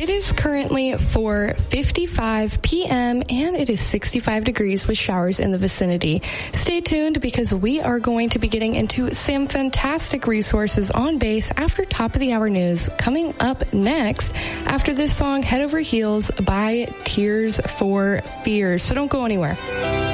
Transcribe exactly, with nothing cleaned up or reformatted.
It is currently four fifty-five p.m. and it is sixty-five degrees with showers in the vicinity. Stay tuned because we are going to be getting into some fantastic resources on base after top of the hour news coming up next after this song Head Over Heels by Tears for Fears. So don't go anywhere.